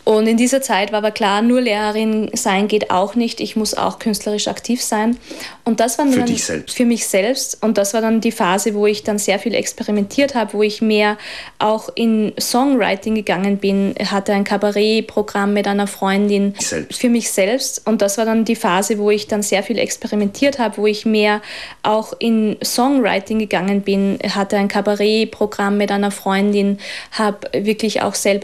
Und in dieser Zeit war aber klar, nur Lehrerin sein geht auch nicht. Ich muss auch künstlerisch aktiv sein. Und das war dann für mich selbst. Und das war dann die Phase, wo ich dann sehr viel experimentiert habe, wo ich mehr auch in Songwriting gegangen bin. Ich hatte ein Kabarettprogramm mit einer Freundin für mich selbst. Und das war dann die Phase, wo ich dann sehr viel experimentiert habe, wo ich mehr auch in Songwriting gegangen bin. Ich hatte ein Kabarettprogramm mit einer Freundin, habe wirklich auch selber